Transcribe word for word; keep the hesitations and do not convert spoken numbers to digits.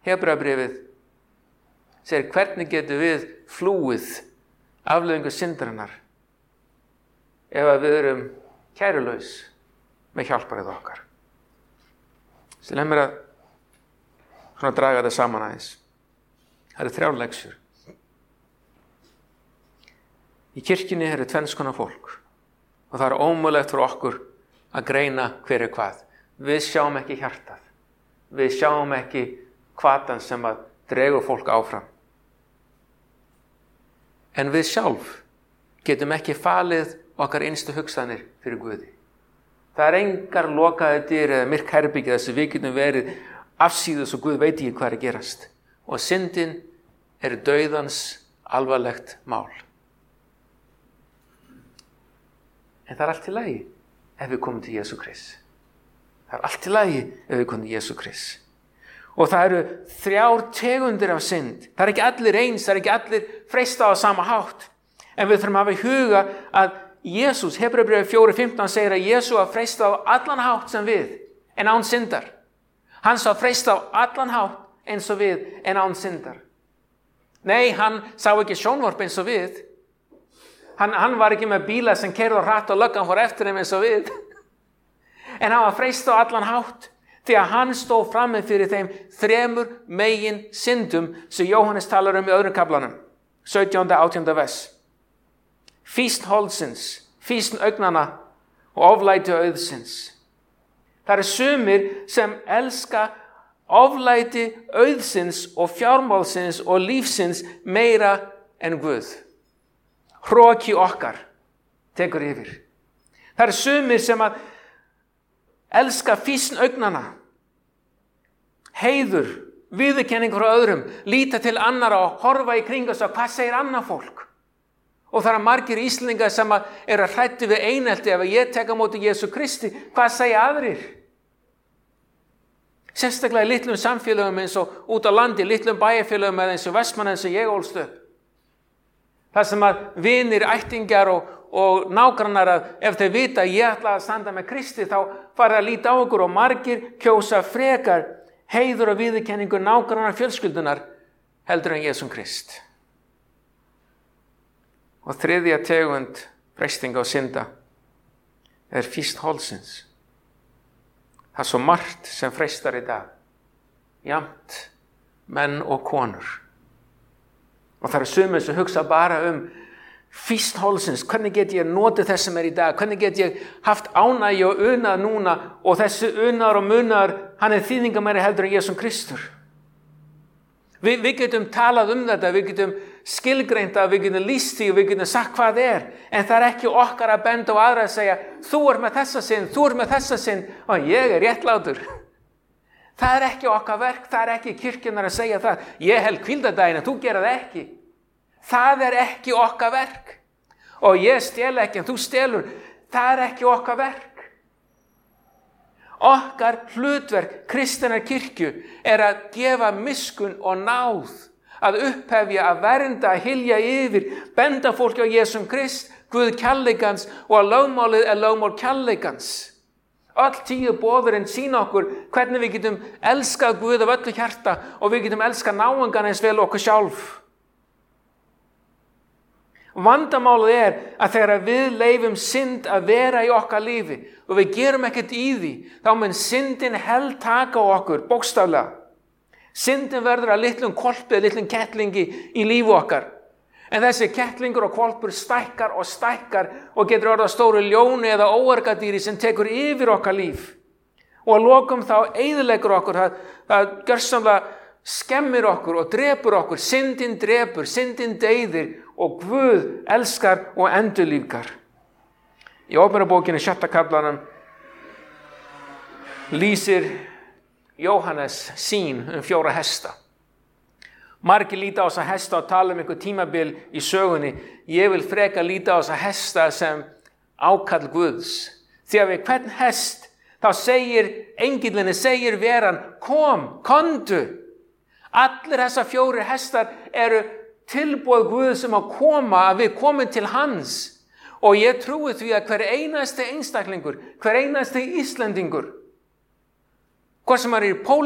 Hebreabréfið segir hvernig getum við flúið afleiðingu syndarinnar ef að við erum kærulaus með hjálparið okkar. Svo leið mér að svona draga þetta saman aðeins. Það eru þrjár lexjur. Í kirkjunni eru tvenns konar fólk og það er ómögulegt fyrir okkur að greina hver er hvað. Við sjáum ekki hjartað. Við sjáum ekki hvatan sem að dregur fólk áfram. En við sjálf getum ekki falið okkar innstu hugsanir fyrir Guði. Það er engar lokaðir dyr eða myrk herbergi þess að við getum verið afsíðus og Guð veit ekki hvað er að gerast. Og syndin er dauðans alvarlegt mál. En það er allt í lagi ef við komum til Jesú Krist. Það er allt í lagi ef við komum til Jesú Krist. Og það eru þrjár tegundir af synd. Það er ekki allir eins, það er ekki allir freistað á sama hátt. En við þurfum að hafa í huga að Jesús, Hebreabréfið fjóra fimmtán segir að Jesú var freistað á allan hátt sem við, en án syndar. Hann sá freistað á allan hátt eins og við, en án syndar. Nei, hann sá ekki sjónvarp eins og við. Hann, hann var ekki með bíla sem keyrðu hratt og löggan fór eftir þeim eins og við. En hann var freistað á allan hátt. Því að hann stóð frammi fyrir þeim þremur megin syndum sem Jóhannes talar um í öðrum kaflanum, sautjánda átjánda vers. Fýsn holdsins, fýsn augnanna og oflæti auðsins. Það eru sumir sem elska oflæti auðsins og fjármálsins og lífsins meira en Guð. Hroki okkar tekur yfir. Það eru sumir sem að elska fýsn augnanna, heiður, viðurkenning frá öðrum, líta til annara og horfa í kring og svo hvað segir annað fólk. Og það eru margir Íslendingar sem eru að hræddu við einelti ef ég tek á móti Jesú Kristi, hvað segja aðrir? Sérstaklega í litlum samfélögum eins og út á landi, litlum bæjarfélögum eða eins og Vestmannaeyjum sem ég ólst upp. Það sem að vinir, ættingjar og og nágrannar að ef þeir vita að ég ætla að standa með Kristi þá fara að líta á okkur og margir kjósa frekar heiður og viðurkenningu nágrannar fjölskyldunar heldur en Jesúm Krist. Og þriðja tegund freistinga og synda er fýsn holdsins. Það er svo margt sem freistar í dag, jafnt menn og konur. Og það er sumir sem hugsa bara um fýsn holdsins, hvernig get ég notið þess sem er í dag, hvernig get ég haft ánægju og unað núna og þessi unaður og munaður, hann er þýðingamæri heldur en Jesúm Kristur. Vi, við getum talað um þetta, við getum skilgreint að við getum lýst því og við getum sagt hvað er, en það er ekki okkar að benda og aðra að segja, þú er með þessa synd, þú er með þessa synd og ég er réttlátur. Það er ekki okkar verk, það er ekki kirkjunnar að segja það, ég held hvíldardaginn en þú gera það ekki. Það er ekki okkar verk. Og ég stel ekki en þú stelur. Það er ekki okkar verk. Okkar hlutverk kristinnar kirkju er að gefa miskunn og náð, að upphefja, að vernda, að hylja yfir, benda fólki á Jesúm Krist, Guð kærleikans og að lögmálið er lögmál kærleikans. Öll tíu boðurinn sýna okkur hvernig við getum elskað Guð af öllu hjarta og við getum elskað náungan eins vel okkur sjálf. Vandamálið er að þegar við leifum synd að vera í okkar lífi og við gerum ekkert í því, þá mun syndin held taka á okkur, bókstaflega. Syndin verður að litlum hvolpi, litlum kettlingi í lífi okkar. En þessi kettlingur og hvolpur stækkar og stækkar og getur orðið að stóru ljóni eða óargadýri sem tekur yfir okkar líf. Og að lokum þá eyðileggur okkur, það, það gjörsamlega skemmir okkur og drepur okkur, syndin drepur, syndin deyðir og Guð elskar og endurlífgar. Í Ópenarbókinni sjötta kaflanum lýsir Jóhannes sýn um fjóra hesta. Margir líta á þessa hesta og tala um einhver tímabil í sögunni. Ég vil freka líta á þessa hesta sem ákall Guðs. Því að við hvern hest þá segir engillinni, segir veran, kom, komdu. Allir þessa fjóri hestar eru tilboð Guð sem að koma, að við komum til hans. Og ég trúi því að hver einasti einstaklingur, hver einasti Íslendingur, hvort sem er í